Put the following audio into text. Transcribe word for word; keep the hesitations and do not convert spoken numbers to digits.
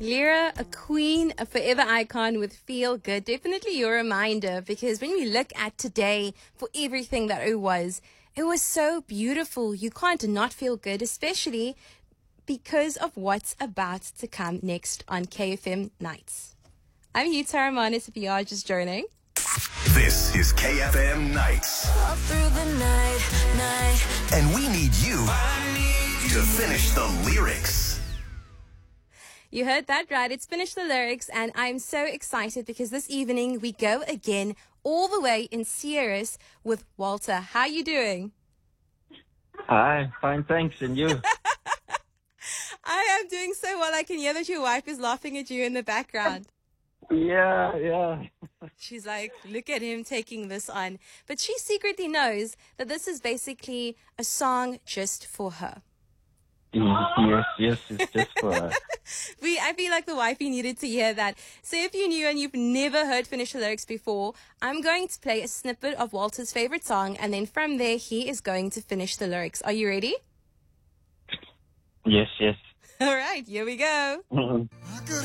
Lyra, a queen, a forever icon with Feel Good. Definitely your reminder, because when we look at today for everything that it was, it was so beautiful. You can't not feel good, especially because of what's about to come next on K F M Nights. I'm Hugh Taraman, if you are just joining. This is K F M Nights. All through the night, night. And we need you to finish the lyrics. You heard that right. It's finished the lyrics, and I'm so excited because this evening we go again all the way in Sierras with Walter. How are you doing? Hi, fine, thanks. And you? I am doing so well. I can hear that your wife is laughing at you in the background. Yeah, yeah. She's like, look at him taking this on. But she secretly knows that this is basically a song just for her. Yes, yes, it's just for her. We, I feel like the wifey needed to hear that. So if you're new and you've never heard Finish the Lyrics before, I'm going to play a snippet of Walter's favorite song, and then from there, he is going to finish the lyrics. Are you ready? Yes, yes. All right, here we go.